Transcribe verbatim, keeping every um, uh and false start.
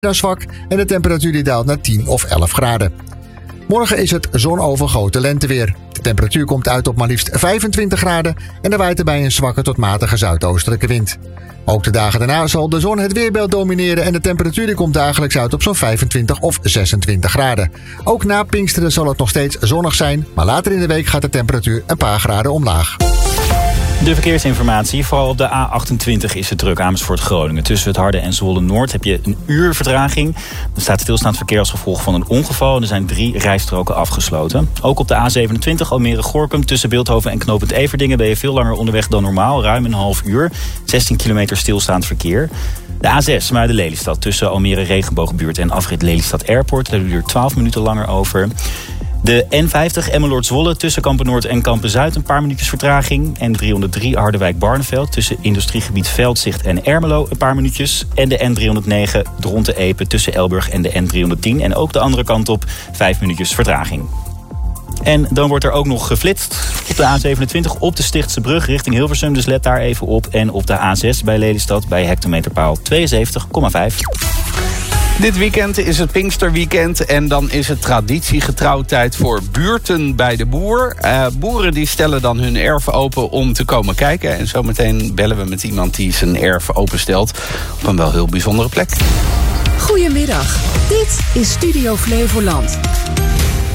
dan zwak en de temperatuur die daalt naar tien of elf graden. Morgen is het zonovergoten lenteweer. De temperatuur komt uit op maar liefst vijfentwintig graden en er waait erbij een zwakke tot matige zuidoostelijke wind. Ook de dagen daarna zal de zon het weerbeeld domineren en de temperatuur die komt dagelijks uit op zo'n vijfentwintig of zesentwintig graden. Ook na Pinksteren zal het nog steeds zonnig zijn, maar later in de week gaat de temperatuur een paar graden omlaag. De verkeersinformatie, vooral op de A achtentwintig is het druk Amersfoort-Groningen. Tussen het Harde en Zwolle-Noord heb je een uur vertraging. Er staat stilstaand verkeer als gevolg van een ongeval en er zijn drie rijstroken afgesloten. Ook op de A zevenentwintig Almere-Gorkum tussen Bilthoven en Knopend Everdingen ben je veel langer onderweg dan normaal, ruim een half uur. zestien kilometer stilstaand verkeer. De A zes Muiden-Lelystad tussen Almere-Regenboogbuurt en afrit Lelystad Airport. Daar duurt twaalf minuten langer over. De N vijftig Emmeloord-Zwolle tussen Kampen-Noord en Kampen-Zuid een paar minuutjes vertraging. En driehonderddrie Harderwijk-Barneveld tussen industriegebied Veldzicht en Ermelo een paar minuutjes. En de N driehonderdnegen Dronten-Epe tussen Elburg en de N driehonderdtien. En ook de andere kant op vijf minuutjes vertraging. En dan wordt er ook nog geflitst op de A zevenentwintig op de Stichtse brug richting Hilversum. Dus let daar even op. En op de A zes bij Lelystad bij hectometerpaal tweeënzeventig komma vijf. Dit weekend is het Pinksterweekend en dan is het traditiegetrouw tijd voor buurten bij de boer. Uh, boeren die stellen dan hun erf open om te komen kijken. En zometeen bellen we met iemand die zijn erf openstelt op een wel heel bijzondere plek. Goedemiddag, dit is Studio Flevoland.